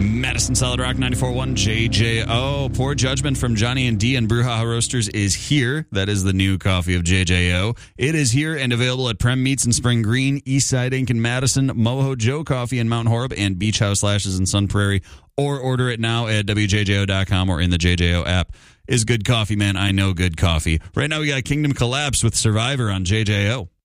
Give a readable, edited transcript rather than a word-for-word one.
Madison Solid Rock 94.1 JJO. Poor Judgment from Johnny and D and Brouhaha Roasters is here. That is the new coffee of JJO. It is here and available at Prem Meats in Spring Green, Eastside Inc. in Madison, Moho Joe Coffee in Mount Horeb, and Beach House Lashes in Sun Prairie. Or order it now at WJJO.com or in the JJO app. Is good coffee, man. I know good coffee. Right now we got Kingdom Collapse with Survivor on JJO.